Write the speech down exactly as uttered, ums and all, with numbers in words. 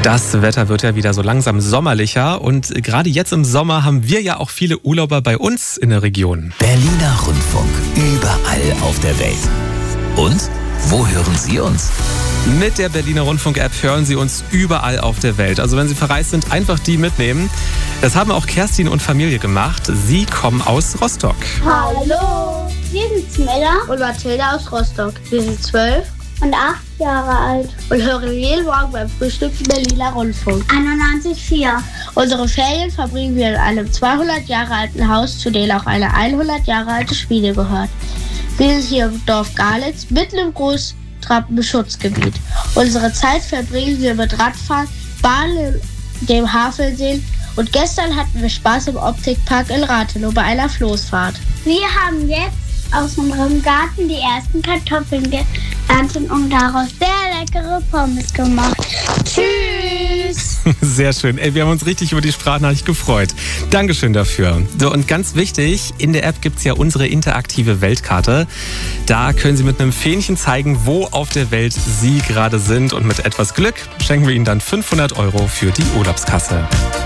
Das Wetter wird ja wieder so langsam sommerlicher und gerade jetzt im Sommer haben wir ja auch viele Urlauber bei uns in der Region. Berliner Rundfunk, überall auf der Welt. Und wo hören Sie uns? Mit der Berliner Rundfunk-App hören Sie uns überall auf der Welt. Also wenn Sie verreist sind, einfach die mitnehmen. Das haben auch Kerstin und Familie gemacht. Sie kommen aus Rostock. Hallo, wir sind Smella und Mathilda aus Rostock. Wir sind zwölf und acht Jahre alt und hören jeden Morgen beim Frühstück den Berliner Rundfunk. einundneunzig Komma vier. Unsere Ferien verbringen wir in einem zweihundert Jahre alten Haus, zu dem auch eine hundert Jahre alte Schmiede gehört. Wir sind hier im Dorf Garlitz, mitten im Großtrappenschutzgebiet. Unsere Zeit verbringen wir mit Radfahren, Bahnen, dem Havelsee und gestern hatten wir Spaß im Optikpark in Rathenow bei einer Floßfahrt. Wir haben jetzt aus unserem Garten die ersten Kartoffeln geerntet und daraus sehr leckere Pommes gemacht. Tschüss! Sehr schön. Ey, wir haben uns richtig über die Sprachnachricht gefreut. Dankeschön dafür. So, und ganz wichtig, in der App gibt es ja unsere interaktive Weltkarte. Da können Sie mit einem Fähnchen zeigen, wo auf der Welt Sie gerade sind. Und mit etwas Glück schenken wir Ihnen dann fünfhundert Euro für die Urlaubskasse.